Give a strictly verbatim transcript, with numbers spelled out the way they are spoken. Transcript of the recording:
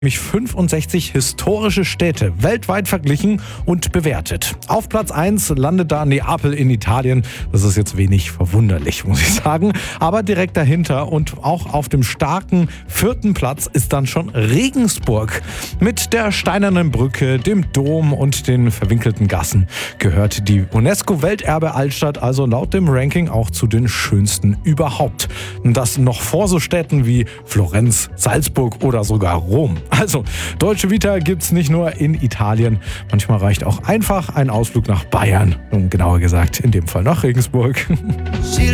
Nämlich fünfundsechzig historische Städte weltweit verglichen und bewertet. Auf Platz eins landet da Neapel in Italien. Das ist jetzt wenig verwunderlich, muss ich sagen. Aber direkt dahinter und auch auf dem starken vierten Platz ist dann schon Regensburg. Mit der Steinernen Brücke, dem Dom und den verwinkelten Gassen gehört die UNESCO-Welterbe Altstadt also laut dem Ranking auch zu den schönsten überhaupt. Das noch vor so Städten wie Florenz, Salzburg oder sogar Rom. Also, Deutsche Vita gibt's nicht nur in Italien. Manchmal reicht auch einfach ein Ausflug nach Bayern. Und genauer gesagt, in dem Fall nach Regensburg.